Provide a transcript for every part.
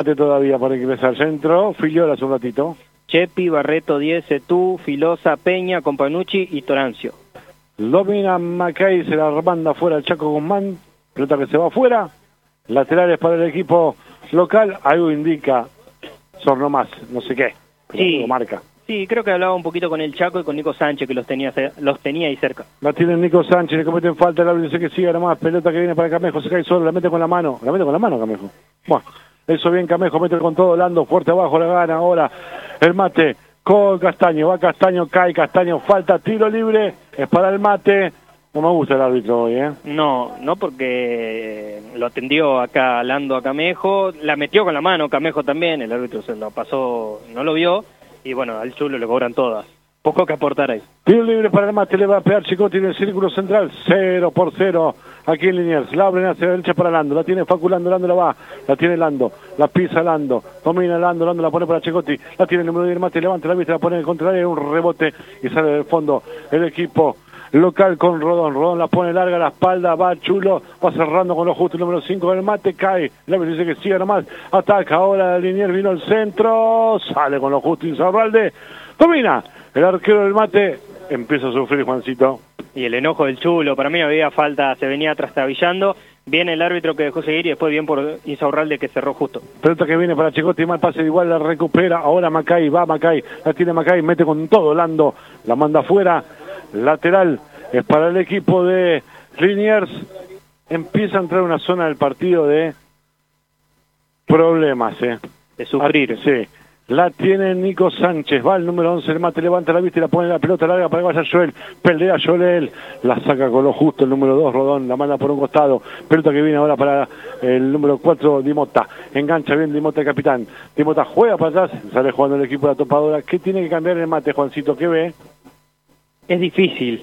Mate todavía para ingresar al centro. Filiola hace un ratito. Chepi, Barreto, Diez, Etú, Filosa, Peña, Companucci y Torancio. Domina Macay, se la manda afuera el Chaco Guzmán. Pelota que se va afuera. Laterales para el equipo local. Algo indica Sorno más, no sé qué. Pero Sí. algo marca. Sí, creo que hablaba un poquito con el Chaco y con Nico Sánchez, que los tenía ahí cerca. La tiene Nico Sánchez, le cometen falta, el árbitro dice que siga nomás, pelota que viene para Camejo, se cae solo, la mete con la mano Camejo. Bueno, eso bien Camejo, mete con todo, Lando, fuerte abajo, la gana ahora, el Mate, con Castaño, va Castaño, cae Castaño, falta, tiro libre, es para el Mate, no me gusta el árbitro hoy, No porque lo atendió acá Lando a Camejo, la metió con la mano Camejo también, el árbitro se lo pasó, no lo vio, y bueno, al Chulo le cobran todas. Poco que aportar ahí. Tiro libre para el Mate, le va a pegar Chicotti en el círculo central, 0-0, aquí en Liniers, la abren hacia la derecha para Lando, la tiene Facu Lando la va, la tiene Lando, la pisa Lando, domina Lando la pone para Chicotti, la tiene el número 10 del Mate, levanta la vista, la pone en el contrario, un rebote y sale del fondo el equipo local con Rodón la pone larga, la espalda, va Chulo, va cerrando con lo justo, el número 5 del Mate, cae, el árbitro dice que siga nomás, ataca ahora Liniers, vino al centro, sale con lo justo Insaurralde, domina, el arquero del Mate, empieza a sufrir Juancito. Y el enojo del Chulo, para mí había falta, se venía trastabillando, viene el árbitro que dejó seguir y después bien por Insaurralde que cerró justo. Pelota que viene para Chicotti, mal pase, igual la recupera, ahora Macay, la tiene Macay, mete con todo Lando, la manda afuera, lateral, es para el equipo de Liniers, empieza a entrar una zona del partido de problemas, De sufrir. Sí. La tiene Nico Sánchez, va el número 11, el Mate levanta la vista y la pone la pelota larga para que vaya Joel, pelea Joel, la saca con lo justo el número 2, Rodón, la manda por un costado, pelota que viene ahora para el número 4, Dimota, engancha bien Dimota el capitán, Dimota juega para atrás, sale jugando el equipo de la topadora, ¿qué tiene que cambiar el Mate, Juancito? ¿Qué ve? Es difícil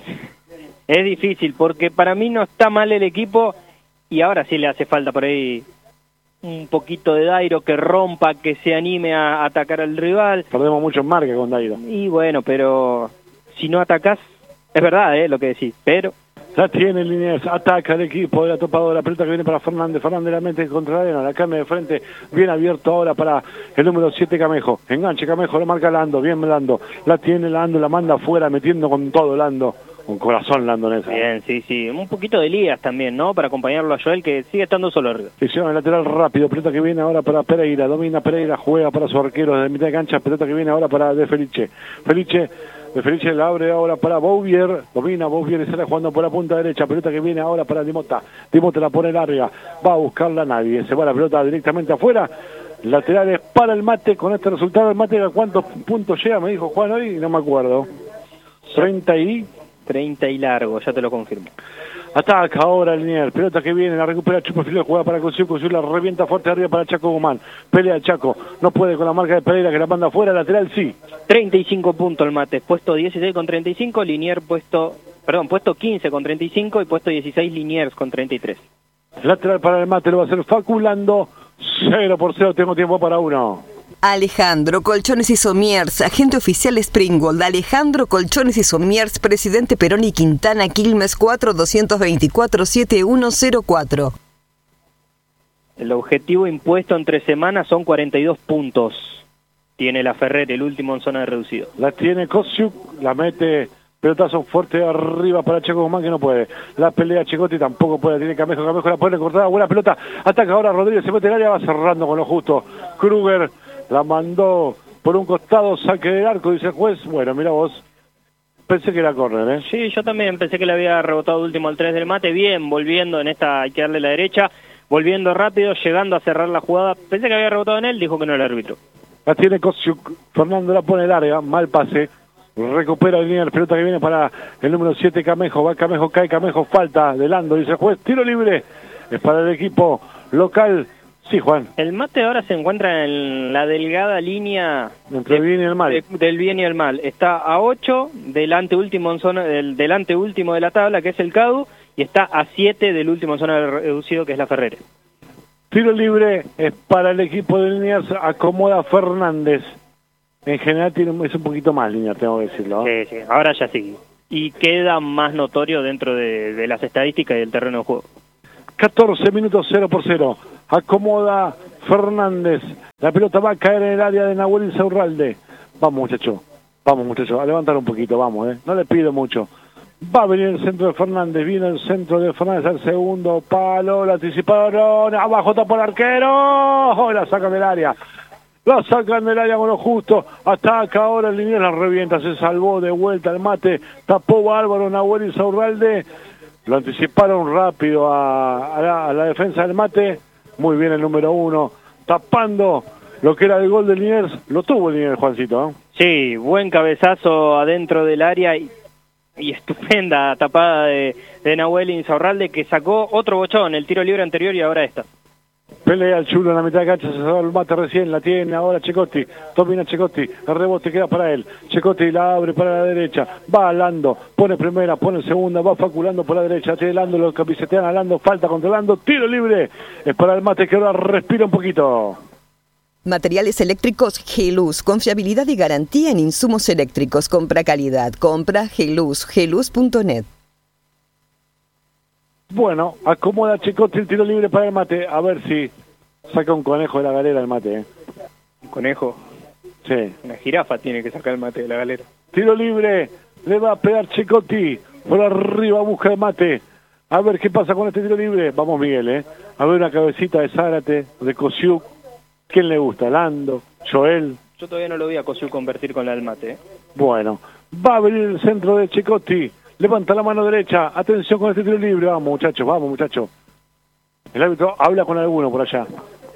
porque para mí no está mal el equipo y ahora sí le hace falta por ahí un poquito de Dairo que rompa, que se anime a atacar al rival. Perdemos mucho en marca con Dairo. Y bueno, pero si no atacás, es verdad lo que decís, pero... La tiene Liniers, ataca el equipo de la topadora, pelota que viene para Fernández la mete contra la arena, la carne de frente, bien abierto ahora para el número 7 Camejo, enganche Camejo, lo marca Lando, bien Lando, la tiene Lando, la manda afuera, metiendo con todo Lando, con corazón Lando en esa. Bien, sí, un poquito de Elías también, ¿no? Para acompañarlo a Joel, que sigue estando solo arriba. Hicieron el lateral rápido, pelota que viene ahora para Pereira, domina Pereira, juega para su arquero desde mitad de cancha, pelota que viene ahora para De Felice, De Felice la abre ahora para Bouvier, domina Bouvier y sale jugando por la punta derecha, pelota que viene ahora para Dimota la pone larga, va a buscarla nadie, se va la pelota directamente afuera, laterales para el Mate, con este resultado el Mate, ¿a cuántos puntos llega? Me dijo Juan hoy, no me acuerdo, 30 y largo, ya te lo confirmo. Ataca ahora Liniers, pelota que viene, la recupera Chupo Filio, juega para Cosío, la revienta fuerte arriba para Chaco Guzmán, pelea el Chaco, no puede con la marca de Pereira que la manda afuera, lateral sí. 35 puntos el Mate, puesto 16 con 35, Liniers puesto 15 con 35 y puesto 16 Liniers con 33. Lateral para el Mate, lo va a hacer Faculando, 0-0, tengo tiempo para uno. Alejandro Colchones y Somiers, agente oficial Springgold. Alejandro Colchones y Somiers, presidente Perón y Quintana, Quilmes 4-224-7104. El objetivo impuesto entre semanas son 42 puntos. Tiene la Ferrer, el último en zona de reducido. La tiene Kosiuk, la mete, pelotazo fuerte arriba para Chaco Guzmán que no puede. La pelea Chicotti tampoco puede, tiene Camejo la puede cortar, buena pelota, ataca ahora Rodríguez, se mete en el área, va cerrando con lo justo. Kruger la mandó por un costado, saque del arco, dice el juez. Bueno, mira vos, pensé que era córner, Sí, yo también pensé que le había rebotado último al 3 del Mate, bien, volviendo en esta, hay que darle la derecha, volviendo rápido, llegando a cerrar la jugada, pensé que había rebotado en él, dijo que no era el árbitro. La tiene Kosiuk, Fernando la pone larga, mal pase, recupera la línea de pelota que viene para el número 7 Camejo, va Camejo, cae Camejo, falta de Lando, dice el juez, tiro libre, es para el equipo local. Sí, Juan. El Mate ahora se encuentra en la delgada línea entre el bien y el mal. Del bien y el mal. Está a 8 del anteúltimo en zona, del anteúltimo de la tabla, que es el CADU, y está a 7 del último en zona de reducido, que es la Ferrere. Tiro libre es para el equipo de Liniers, acomoda Fernández. En general es un poquito más Liniers, tengo que decirlo. Sí, ahora ya sí. Y queda más notorio dentro de las estadísticas y del terreno de juego. 14 minutos 0-0. Acomoda Fernández. La pelota va a caer en el área de Nahuel Insaurralde. Vamos, muchachos, a levantar un poquito, vamos, no le pido mucho. Va a venir el centro de Fernández, viene el centro de Fernández al segundo palo, la anticiparon, abajo tapó el arquero, la sacan del área. La sacan del área con lo justo, ataca ahora el Liniers, la revienta, se salvó de vuelta el mate, tapó bárbaro Nahuel Insaurralde, lo anticiparon rápido a la defensa del mate, muy bien el número 1, tapando lo que era el gol del Liniers, lo tuvo el Liniers, Juancito, ¿no? Sí, buen cabezazo adentro del área y estupenda tapada de Nahuel Insaurralde, que sacó otro bochón, el tiro libre anterior y ahora esta. Pelea el Chulo en la mitad de cancha, se salva el mate recién, la tiene ahora Checotti, domina Checotti, el rebote queda para él, Checotti la abre para la derecha, va Lando, pone primera, pone segunda, va Faculando por la derecha, tiene Lando, lo capicetean a Lando, falta contra Lando, tiro libre, es para el mate que ahora respira un poquito. Materiales eléctricos Geluz, confiabilidad y garantía en insumos eléctricos. Compra calidad, compra Geluz, geluz.net. Bueno, acomoda Checotti el tiro libre para el mate, a ver si saca un conejo de la galera el mate. ¿Un conejo? Sí. Una jirafa tiene que sacar el mate de la galera. Tiro libre, le va a pegar Checotti, por arriba busca el mate. A ver qué pasa con este tiro libre. Vamos Miguel, a ver una cabecita de Zárate, de Kosiuk. ¿Quién le gusta? Lando, Joel. Yo todavía no lo vi a Kosiuk convertir con la del mate. Bueno, va a venir el centro de Checotti. Levanta la mano derecha. Atención con este tiro libre. Vamos, muchachos. El árbitro habla con alguno por allá.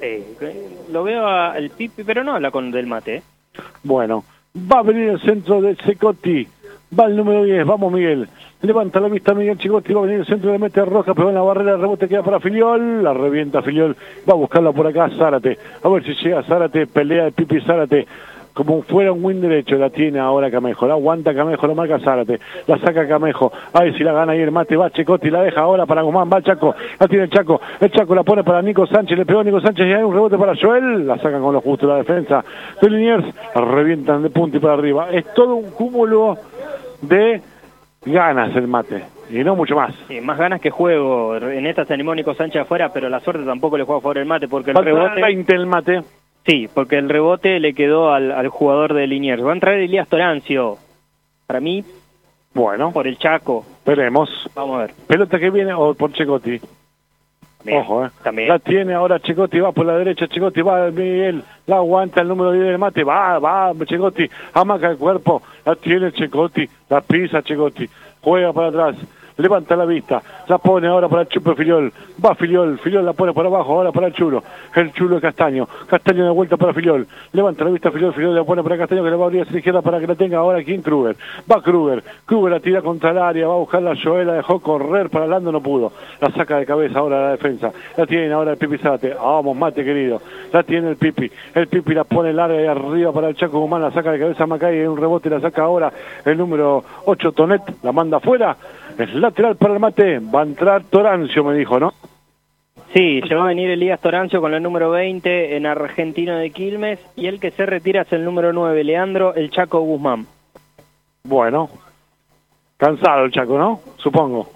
Lo veo al Pipi, pero no habla con del mate. Bueno, va a venir el centro de Checotti. Va el número 10. Vamos, Miguel. Levanta la vista Miguel Checotti, va a venir el centro de mete Roja, pero en la barrera el rebote queda para Filiol, la revienta Filiol, va a buscarla por acá Zárate, a ver si llega Zárate, pelea de Pipi Zárate, como fuera un win derecho, la tiene ahora Camejo, la aguanta Camejo, lo marca Zárate, la saca Camejo, ahí si la gana ahí el mate, va Checotti, la deja ahora para Guzmán, va el Chaco el Chaco la pone para Nico Sánchez, le pegó a Nico Sánchez y hay un rebote para Joel, la sacan con lo justo la defensa de Liniers, la revientan de punta y para arriba, es todo un cúmulo de ganas el mate, y no mucho más. Sí, más ganas que juego. En esta se animó Nico Sánchez afuera, pero la suerte tampoco le juega a favor el mate, porque el rebote... 20 el mate. Sí, porque el rebote le quedó al jugador de Liniers. Va a entrar Elías Torancio. Para mí, bueno, por el Chaco. Veremos. Vamos a ver. Pelota que viene, o por Checotti. Bien, ojo, también. La tiene ahora Checotti, va por la derecha, Checotti va Miguel, la aguanta el número 10 del mate, va Checotti, amaca el cuerpo, la tiene Checotti, la pisa Checotti, juega para atrás, levanta la vista, la pone ahora para el Chupe Filiol, va Filiol la pone por abajo, ahora para el Chulo de Castaño de vuelta para Filiol, levanta la vista Filiol la pone para Castaño que le va a abrir hacia la izquierda para que la tenga ahora aquí en Kruger, va Kruger la tira contra el área, va a buscar la Joel, la dejó correr para Lando, no pudo, la saca de cabeza ahora la defensa, la tiene ahora el Pipi Zárate, vamos mate querido, la tiene el Pipi la pone larga y arriba para el Chaco Guzmán, la saca de cabeza Macay, un rebote la saca ahora el número 8 Tonet, la manda afuera. Es lateral para el mate, va a entrar Torancio, me dijo, ¿no? Sí, se va a venir Elías Torancio con el número 20 en Argentino de Quilmes, y el que se retira es el número 9, Leandro El Chaco Guzmán. Bueno, cansado el Chaco, ¿no? Supongo.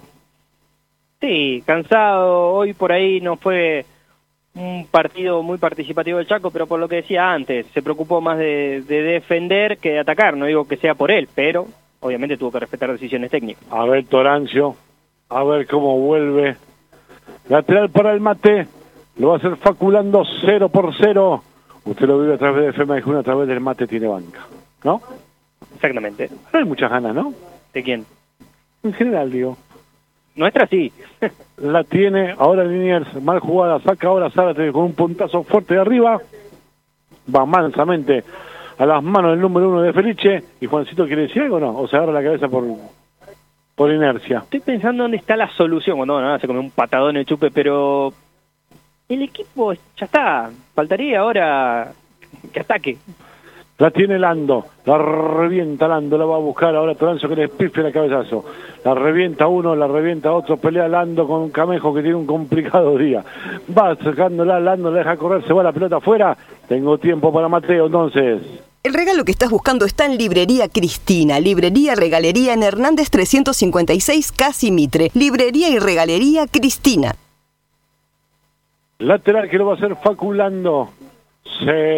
Sí, cansado, hoy por ahí no fue un partido muy participativo del Chaco, pero por lo que decía antes, se preocupó más de defender que de atacar, no digo que sea por él, pero... obviamente tuvo que respetar decisiones técnicas. A ver Torancio, a ver cómo vuelve. Lateral para el mate, lo va a hacer Faculando 0-0. Usted lo vive a través de FM Juna, a través del mate tiene banca, ¿no? Exactamente. No hay muchas ganas, ¿no? ¿De quién? En general, digo. Nuestra sí. La tiene ahora Liniers, mal jugada, saca ahora Zárate con un puntazo fuerte de arriba. Va mansamente a las manos del número 1 de Felice, y Juancito quiere decir algo, ¿no? O se agarra la cabeza por inercia. Estoy pensando dónde está la solución, cuando no, se come un patadón el Chupe, pero el equipo ya está, faltaría ahora que ataque. La tiene Lando, la revienta Lando, la va a buscar ahora Torancio que le pifia el cabezazo. La revienta uno, la revienta otro, pelea Lando con Camejo que tiene un complicado día. Va sacándola, Lando la deja correr, se va la pelota afuera. Tengo tiempo para Mateo, entonces. El regalo que estás buscando está en Librería Cristina, librería regalería en Hernández 356 Casi Mitre, librería y regalería Cristina. Lateral que lo va a hacer Faculando.